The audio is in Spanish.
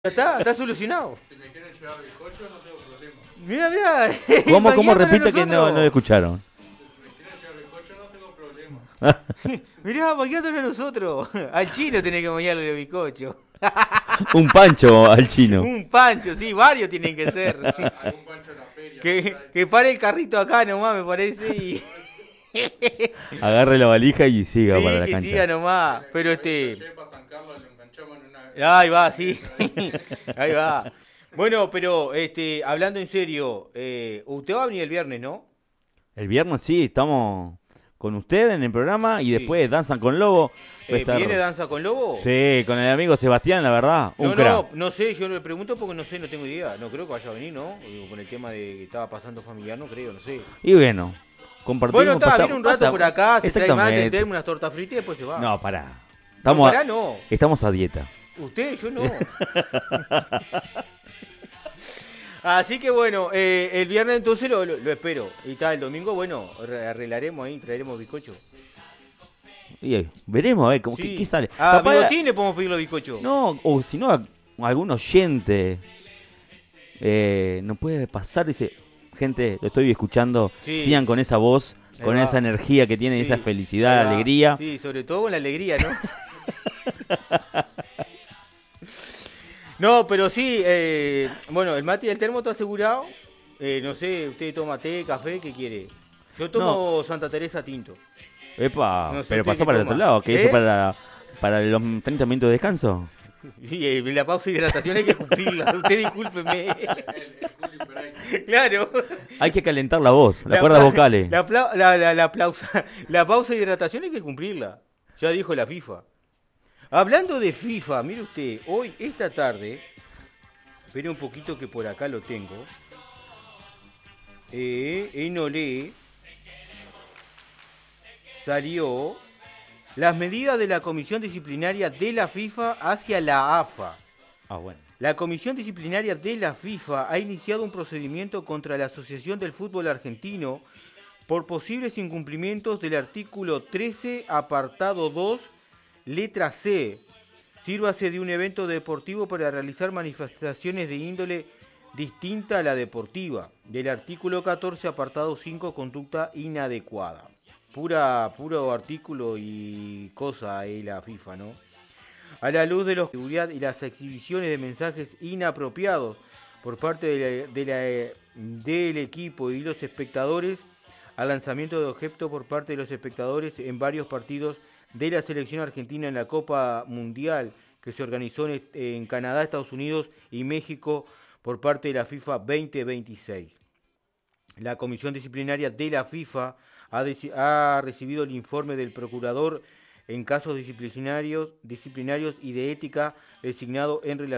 Está solucionado. Si me quieren llevar bizcocho, no tengo problema. Mira. ¿Cómo repite que no lo escucharon? Si me quieren llevar bizcocho, no tengo problema. Mirá, bañándole a nosotros. Al chino tenés que bañarle el bizcocho. Un pancho al chino. Un pancho, sí, varios tienen que ser. Algún pancho en la feria. Que pare el carrito acá nomás, me parece. Y... Agarre la valija y siga sí, para la que cancha. siga nomás. Pero Para San Carlos lo enganchamos en una... Ahí va, sí. Ahí va. Bueno, pero hablando en serio, usted va a venir el viernes, ¿no? El viernes sí, estamos con usted en el programa y Sí. después Danzan con Lobo. Va a estar- ¿Viene Danza con Lobo? Sí, con el amigo Sebastián, la verdad, un crack. No sé, yo le pregunto porque no sé, no tengo idea. No creo que vaya a venir, ¿no? Con el tema de que estaba pasando familiar, no creo, no sé. Y bueno, compartimos. Bueno, está, viene un rato pasa- por acá, se trae mate, Exactamente. termo, unas tortas fritas y después se va. No, pará. No, Estamos, pará, no. estamos a dieta. Usted, yo no. Así que bueno, el viernes entonces lo espero. Y está, el domingo, bueno, arreglaremos ahí, traeremos bizcocho. Y veremos, a ver, como, Sí. ¿qué sale? A Capaz- Bigotín le podemos pedir los bizcochos. No, o si no, algún oyente nos puede pasar, dice, gente, lo estoy escuchando, Sí. sigan con esa voz, Ahí con va. esa energía que tienen, Sí, esa felicidad, ahí va. alegría. Sí, sobre todo con la alegría, ¿no? No, pero sí, bueno, el mate y el termo está asegurado. No sé, usted toma té, café, ¿qué quiere? Yo tomo Santa Teresa tinto. Epa, No sé pero usted pasó qué para el toma. otro lado, que ¿Eh? dice para los 30 minutos de descanso. Sí, la pausa de hidratación hay que cumplirla. Usted discúlpeme. El cooling break. Claro. Hay que calentar la voz, las cuerdas vocales. La pausa de hidratación hay que cumplirla. Ya dijo la FIFA. Hablando de FIFA, mire usted, hoy, esta tarde, espere un poquito que por acá lo tengo. En Olé salió las medidas de la Comisión Disciplinaria de la FIFA hacia la AFA. Ah, bueno. La Comisión Disciplinaria de la FIFA ha iniciado un procedimiento contra la Asociación del Fútbol Argentino por posibles incumplimientos del artículo 13, apartado 2, letra C. Sírvase de un evento deportivo para realizar manifestaciones de índole distinta a la deportiva. Del artículo 14, apartado 5, conducta inadecuada. Puro artículo y cosa ahí la FIFA, ¿no? A la luz de la seguridad y las exhibiciones de mensajes inapropiados por parte del equipo y los espectadores, al lanzamiento de objetos por parte de los espectadores en varios partidos de la selección argentina en la Copa Mundial que se organizó en Canadá, Estados Unidos y México por parte de la FIFA 2026. La Comisión Disciplinaria de la FIFA ha recibido el informe del procurador en casos disciplinarios y de ética designado en relación